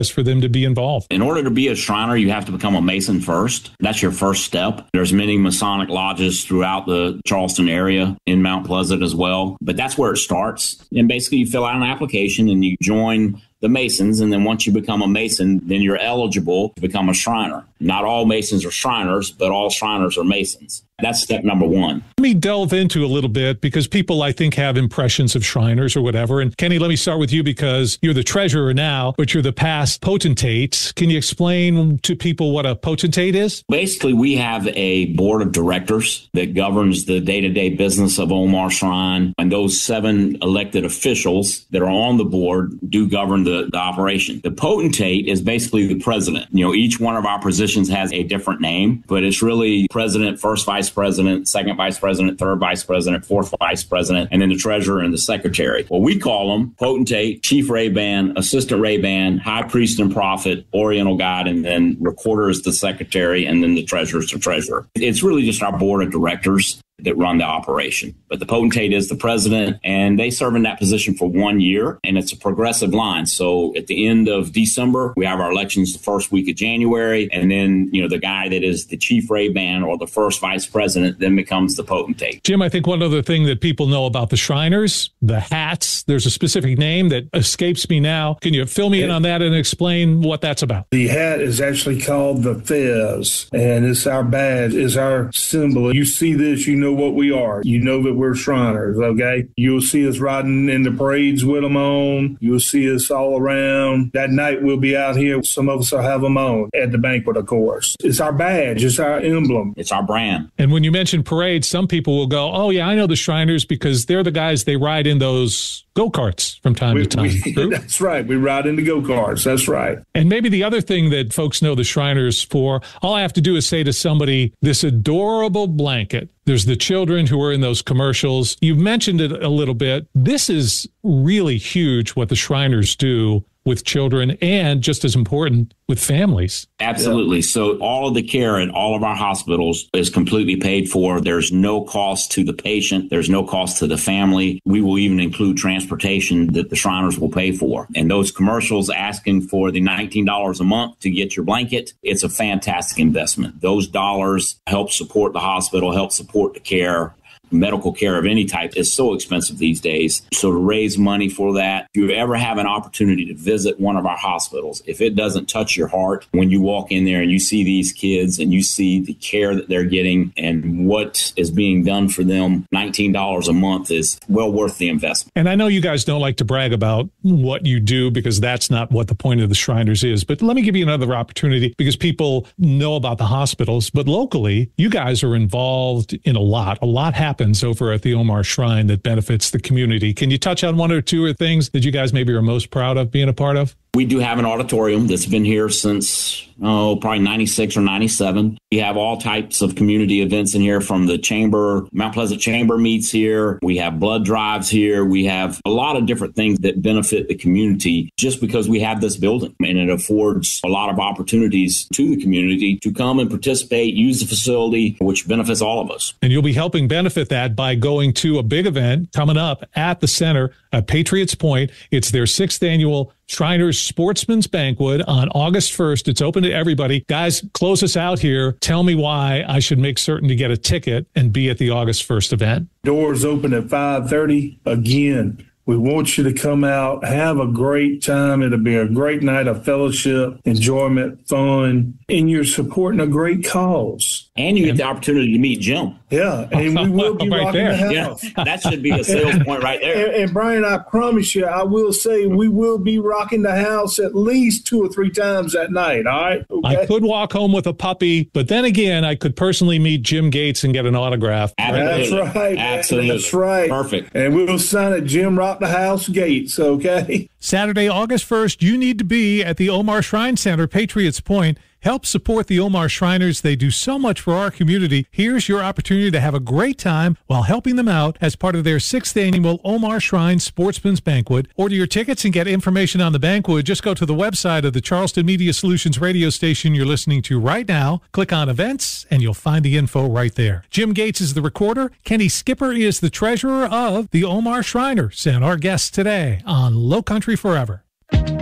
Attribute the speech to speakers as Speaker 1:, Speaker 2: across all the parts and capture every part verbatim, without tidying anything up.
Speaker 1: for them to be involved?
Speaker 2: In order to be a Shriner, you have to become a Mason first. That's your first step. There's many Masonic lodges throughout the Charleston area, in Mount Pleasant as well. But that's where it starts. And basically, you fill out an application and you join the Masons, and then once you become a Mason, then you're eligible to become a Shriner. Not all Masons are Shriners, but all Shriners are Masons. That's step number one.
Speaker 1: Let me delve into a little bit, because people, I think, have impressions of Shriners or whatever. And Kenny, let me start with you, because you're the treasurer now, but you're the past potentate. Can you explain to people what a potentate is?
Speaker 2: Basically, we have a board of directors that governs the day-to-day business of Omar Shrine, and those seven elected officials that are on the board do govern the, the operation. The potentate is basically the president. You know, each one of our positions has a different name, but it's really president, first vice president, second vice president, third vice president, fourth vice president, and then the treasurer and the secretary. Well, we call them potentate, chief Ray-Ban, assistant Ray-Ban, high priest and prophet, oriental guide, and then recorder is the secretary, and then the treasurer is the treasurer. It's really just our board of directors that run the operation. But the potentate is the president, and they serve in that position for one year, and it's a progressive line. So at the end of December, we have our elections the first week of January, and then, you know, the guy that is the chief Ray-Ban or the first vice president then becomes the potentate.
Speaker 1: Jim, I think one other thing that people know about the Shriners, the hats, there's a specific name that escapes me now. Can you fill me in on that and explain what that's about?
Speaker 3: The hat is actually called the fez, and it's our badge, it's our symbol. You see this, you know what we are. You know that we're Shriners, okay? You'll see us riding in the parades with them on. You'll see us all around. That night we'll be out here. Some of us will have them on at the banquet, of course. It's our badge. It's our emblem.
Speaker 2: It's our brand.
Speaker 1: And when you mention parades, some people will go, oh, yeah, I know the Shriners because they're the guys, they ride in those go-karts from time
Speaker 3: we,
Speaker 1: to time.
Speaker 3: We, that's right. We ride in the go-karts. That's right.
Speaker 1: And maybe the other thing that folks know the Shriners for, all I have to do is say to somebody, this adorable blanket. There's the children who are in those commercials. You've mentioned it a little bit. This is really huge what the Shriners do with children, and just as important, with families.
Speaker 2: Absolutely. Yeah. So all of the care in all of our hospitals is completely paid for. There's no cost to the patient. There's no cost to the family. We will even include transportation that the Shriners will pay for. And those commercials asking for the nineteen dollars a month to get your blanket, it's a fantastic investment. Those dollars help support the hospital, help support the care. Medical care of any type is so expensive these days. So to raise money for that, if you ever have an opportunity to visit one of our hospitals, if it doesn't touch your heart when you walk in there and you see these kids and you see the care that they're getting and what is being done for them, nineteen dollars a month is well worth the investment.
Speaker 1: And I know you guys don't like to brag about what you do because that's not what the point of the Shriners is. But let me give you another opportunity, because people know about the hospitals, but locally, you guys are involved in a lot. A lot happens over at the Omar Shrine that benefits the community. Can you touch on one or two of things that you guys maybe are most proud of being a part of?
Speaker 2: We do have an auditorium that's been here since, oh, probably ninety-six or ninety-seven. We have all types of community events in here, from the chamber, Mount Pleasant Chamber meets here. We have blood drives here. We have a lot of different things that benefit the community just because we have this building, and it affords a lot of opportunities to the community to come and participate, use the facility, which benefits all of us.
Speaker 1: And you'll be helping benefit that by going to a big event coming up at the center at Patriots Point. It's their sixth annual Shriners Sportsman's Banquet on August first. It's open to everybody. Guys, close us out here. Tell me why I should make certain to get a ticket and be at the August first event.
Speaker 3: Doors open at five thirty. Again, we want you to come out, have a great time. It'll be a great night of fellowship, enjoyment, fun, and you're supporting a great cause.
Speaker 2: And you get the opportunity to meet Jim.
Speaker 3: Yeah, and we will be
Speaker 1: right
Speaker 3: rocking
Speaker 1: there.
Speaker 3: the house.
Speaker 2: Yeah, that should be a sales point right there.
Speaker 3: And, and Brian, I promise you, I will say we will be rocking the house at least two or three times that night, all right? Okay?
Speaker 1: I could walk home with a puppy, but then again, I could personally meet Jim Gates and get an autograph.
Speaker 2: Absolutely.
Speaker 3: That's right.
Speaker 2: Absolutely.
Speaker 3: That's right.
Speaker 2: Perfect.
Speaker 3: And we'll sign at Jim Rock the House Gates, okay?
Speaker 1: Saturday, August first, you need to be at the Omar Shrine Center, Patriots Point. Help support the Omar Shriners. They do so much for our community. Here's your opportunity to have a great time while helping them out as part of their sixth annual Omar Shrine Sportsman's Banquet. Order your tickets and get information on the banquet. Just go to the website of the Charleston Media Solutions radio station you're listening to right now. Click on events and you'll find the info right there. Jim Gates is the recorder. Kenny Skipper is the treasurer of the Omar Shriners and our guest today on Low Country Forever.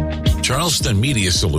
Speaker 4: Charleston Media Solutions.